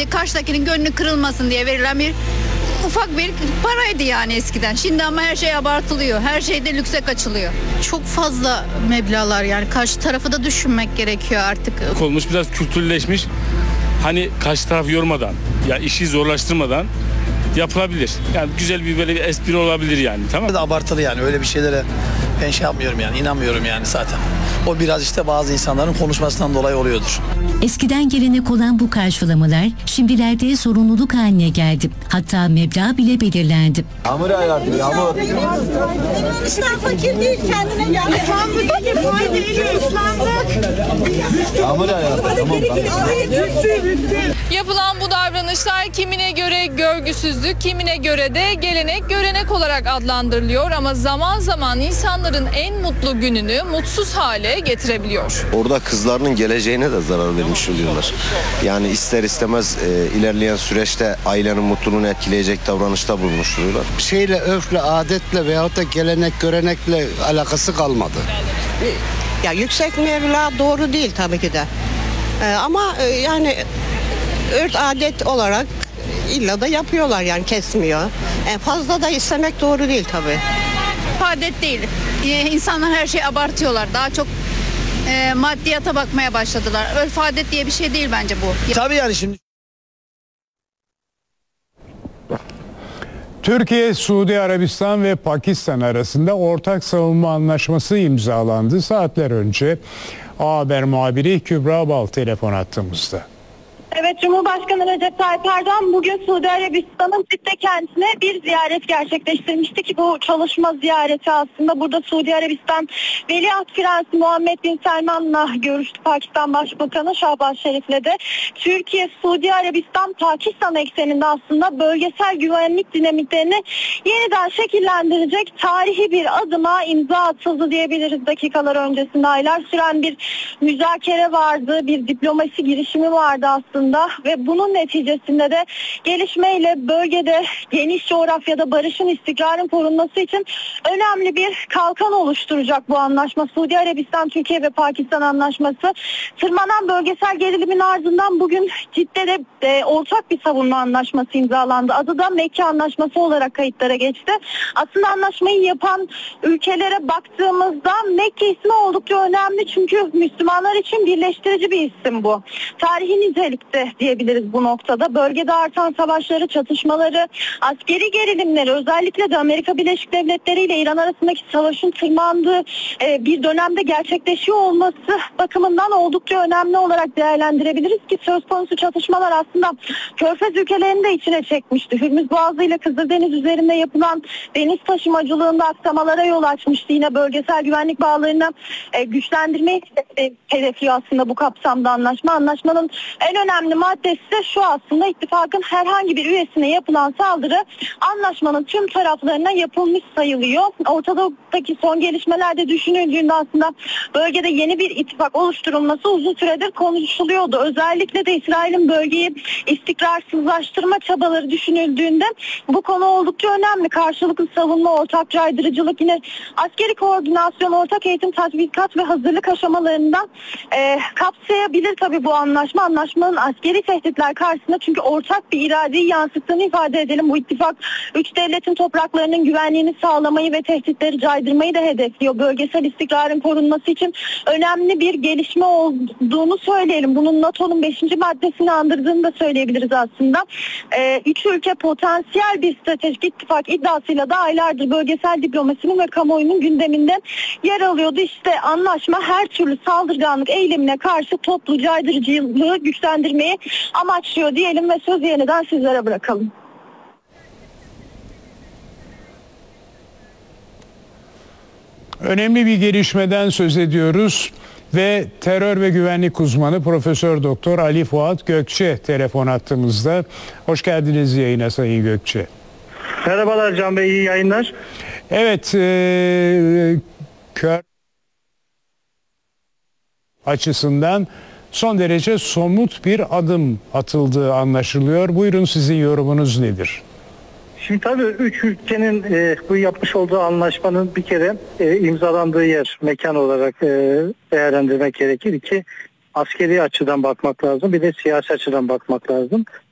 sadece karşıdakinin gönlü kırılmasın diye verilen bir ufak bir paraydı yani eskiden. Şimdi ama her şey abartılıyor. Her şeyde lükse kaçılıyor. Çok fazla meblağlar, yani karşı tarafı da düşünmek gerekiyor artık. Olmuş biraz kültürleşmiş. Hani karşı tarafı yormadan, ya işi zorlaştırmadan yapılabilir. Yani güzel bir böyle bir espri olabilir yani, tamam. Abartılı yani, öyle bir şeylere ben şey yapmıyorum yani, inanmıyorum yani zaten. O biraz işte bazı insanların konuşmasından dolayı oluyordur. Eskiden gelenek olan bu karşılamalar şimdilerde zorunluluk haline geldi. Hatta meblağ bile belirlendi. Yağmur yağardı, yağmur. İslam fakir değil, kendine gel. İslam'daki fay değil, İslam'lık. Yağmur yağardı, tamam. Yapılan bu davranışlar kimine göre görgüsüzlük, kimine göre de gelenek, görenek olarak adlandırılıyor. Ama zaman zaman insanların en mutlu gününü mutsuz hale getirebiliyor. Orada kızlarının geleceğine de zarar vermiş oluyorlar. Yani ister istemez ilerleyen süreçte ailenin mutluluğunu etkileyecek davranışta bulunmuş oluyorlar. Şeyle, örfle, adetle veyahut da gelenek, görenekle alakası kalmadı. Ya yüksek meblağ doğru değil tabii ki de. Ama yani örf adet olarak illa da yapıyorlar, yani kesmiyor. Fazla da istemek doğru değil tabii. Adet değil. İnsanlar her şeyi abartıyorlar. Daha çok maddiyata bakmaya başladılar. Örf adet diye bir şey değil bence bu. Tabii yani şimdi. Türkiye, Suudi Arabistan ve Pakistan arasında ortak savunma anlaşması imzalandı. Saatler önce A Haber muhabiri Kübra Bal telefon attığımızda. Evet, Cumhurbaşkanı Recep Tayyip Erdoğan bugün Suudi Arabistan'ın Cidde kentine bir ziyaret gerçekleştirmişti ki bu çalışma ziyareti aslında burada Suudi Arabistan Veliaht Prensi Muhammed Bin Selman'la görüştü. Pakistan Başbakanı Şahbaz Şerif'le de Türkiye, Suudi Arabistan, Pakistan ekseninde aslında bölgesel güvenlik dinamiklerini yeniden şekillendirecek tarihi bir adıma imza atıldı diyebiliriz. Dakikalar öncesinde aylar süren bir müzakere vardı, bir diplomasi girişimi vardı aslında. Ve bunun neticesinde de gelişmeyle bölgede geniş coğrafyada barışın, istikrarın korunması için önemli bir kalkan oluşturacak bu anlaşma. Suudi Arabistan, Türkiye ve Pakistan anlaşması. Tırmanan bölgesel gerilimin ardından bugün Cidde'de ortak bir savunma anlaşması imzalandı. Adı da Mekke Anlaşması olarak kayıtlara geçti. Aslında anlaşmayı yapan ülkelere baktığımızda Mekke ismi oldukça önemli çünkü Müslümanlar için birleştirici bir isim bu. Tarihi nitelikte diyebiliriz bu noktada. Bölgede artan savaşları, çatışmaları, askeri gerilimleri, özellikle de Amerika Birleşik Devletleri ile İran arasındaki savaşın tırmandığı bir dönemde gerçekleşiyor olması bakımından oldukça önemli olarak değerlendirebiliriz ki söz konusu çatışmalar aslında Körfez ülkelerini de içine çekmişti. Hürmüz Boğazı ile Kızıldeniz üzerinde yapılan deniz taşımacılığında aksamalara yol açmıştı. Yine bölgesel güvenlik bağlarını güçlendirmeyi hedefliyor aslında bu kapsamda anlaşma. Anlaşmanın en önemli maddesi de şu aslında: ittifakın herhangi bir üyesine yapılan saldırı anlaşmanın tüm taraflarına yapılmış sayılıyor. Ortadoğu'daki son gelişmelerde düşünüldüğünde aslında bölgede yeni bir ittifak oluşturulması uzun süredir konuşuluyordu. Özellikle de İsrail'in bölgeyi istikrarsızlaştırma çabaları düşünüldüğünde bu konu oldukça önemli. Karşılıklı savunma, ortak caydırıcılık, yine askeri koordinasyon, ortak eğitim, tatbikat ve hazırlık aşamalarından kapsayabilir tabii bu anlaşma. Anlaşmanın askeri tehditler karşısında, çünkü ortak bir iradeyi yansıttığını ifade edelim. Bu ittifak üç devletin topraklarının güvenliğini sağlamayı ve tehditleri caydırmayı da hedefliyor. Bölgesel istikrarın korunması için önemli bir gelişme olduğunu söyleyelim. Bunun NATO'nun 5. maddesini andırdığını da söyleyebiliriz aslında. Üç ülke potansiyel bir stratejik ittifak iddiasıyla da aylardır bölgesel diplomasinin ve kamuoyunun gündeminde yer alıyordu. İşte anlaşma her türlü saldırganlık eylemine karşı toplu caydırıcılığı güçlendirmeyi amaçlıyor diyelim ve sözü yeniden sizlere bırakalım. Önemli bir gelişmeden söz ediyoruz ve terör ve güvenlik uzmanı Profesör Doktor Ali Fuat Gökçe telefon attığımızda. Hoş geldiniz yayına Sayın Gökçe. Merhabalar Can Bey, iyi yayınlar. Evet, kör açısından son derece somut bir adım atıldığı anlaşılıyor. Buyurun, sizin yorumunuz nedir? Şimdi tabii üç ülkenin bu yapmış olduğu anlaşmanın bir kere imzalandığı yer, mekan olarak değerlendirmek gerekir ki askeri açıdan bakmak lazım, bir de siyasi açıdan bakmak lazım.